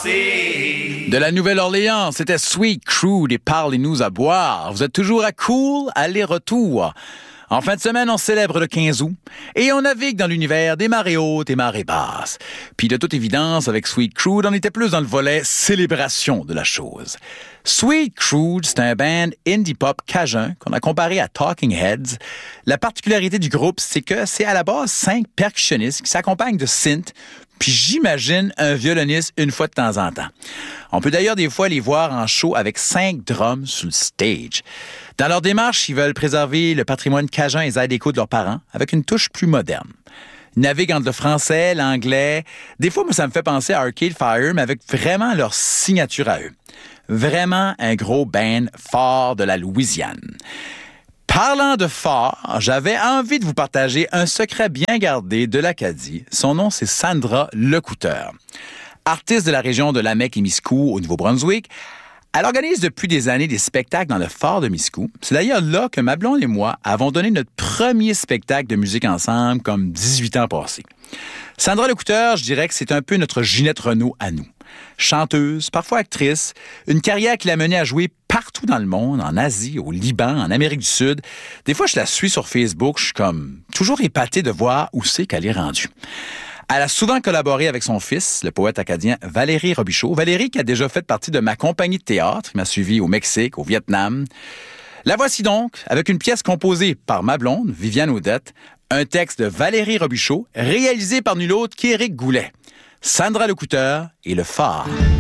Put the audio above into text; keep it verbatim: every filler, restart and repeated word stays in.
danser. De la Nouvelle-Orléans, c'était Sweet Crude et Parlez-nous à boire. Vous êtes toujours à Cool, aller-retour. En fin de semaine, on célèbre le quinze août et on navigue dans l'univers des marées hautes et marées basses. Puis de toute évidence, avec Sweet Crude, on était plus dans le volet célébration de la chose. Sweet Crude, c'est un band indie pop cajun qu'on a comparé à Talking Heads. La particularité du groupe, c'est que c'est à la base cinq percussionnistes qui s'accompagnent de synth, puis j'imagine un violoniste une fois de temps en temps. On peut d'ailleurs des fois les voir en show avec cinq drums sur le stage. Dans leur démarche, ils veulent préserver le patrimoine cajun et zydeco de leurs parents avec une touche plus moderne. Ils naviguent entre le français, l'anglais. Des fois, moi, ça me fait penser à Arcade Fire, mais avec vraiment leur signature à eux. Vraiment un gros band fort de la Louisiane. Parlant de fort, j'avais envie de vous partager un secret bien gardé de l'Acadie. Son nom, c'est Sandra Lecouteur. Artiste de la région de Lamec-et-Miscou au Nouveau-Brunswick, elle organise depuis des années des spectacles dans le fort de Miscou. C'est d'ailleurs là que ma blonde et moi avons donné notre premier spectacle de musique ensemble, comme dix-huit ans passés. Sandra Lecouteur, je dirais que c'est un peu notre Ginette Renault à nous. Chanteuse, parfois actrice, une carrière qui l'a menée à jouer partout dans le monde, en Asie, au Liban, en Amérique du Sud. Des fois, je la suis sur Facebook, je suis comme toujours épaté de voir où c'est qu'elle est rendue. Elle a souvent collaboré avec son fils, le poète acadien Valérie Robichaud. Valérie qui a déjà fait partie de ma compagnie de théâtre. Il m'a suivi au Mexique, au Vietnam. La voici donc avec une pièce composée par ma blonde, Viviane Audette, un texte de Valérie Robichaud, réalisé par nul autre qu'Éric Goulet. Sandra Lecouteur et le phare.